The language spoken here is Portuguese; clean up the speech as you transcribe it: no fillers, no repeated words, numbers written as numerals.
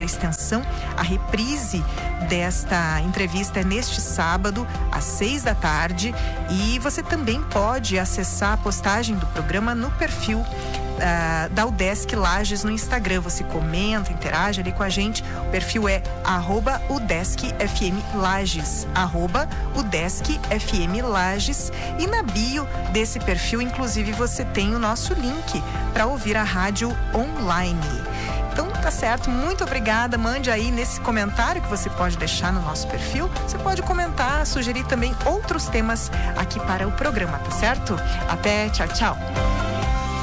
Extensão. A reprise desta entrevista é neste sábado, às 6 da tarde, e você também pode acessar a postagem do programa no perfil da UDESC Lages no Instagram. Você comenta, interage ali com a gente. O perfil é @UDESCFMLages, @UDESCFMLages, e na bio desse perfil, inclusive, você tem o nosso link para ouvir a rádio online. Então, tá certo, muito obrigada. Mande aí nesse comentário que você pode deixar no nosso perfil. Você pode comentar, sugerir também outros temas aqui para o programa, tá certo? Até, tchau, tchau.